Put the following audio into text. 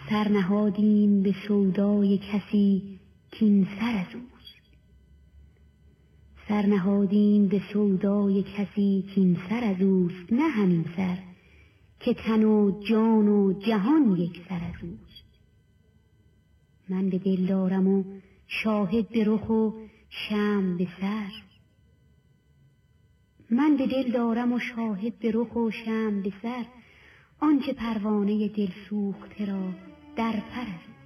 سر نهادیم به سودای کسی کین سر از اوست. سر نهادیم به سودای کسی کین سر از اوست، نه همین سر که تن و جان و جهان یک سر از اوست. من به دل دارم و شاهد به رخ و شمع به سر. من به دل دارم و شاهد به رخ و شمع به سر، آنچه پروانه دل سوخته را در پر است.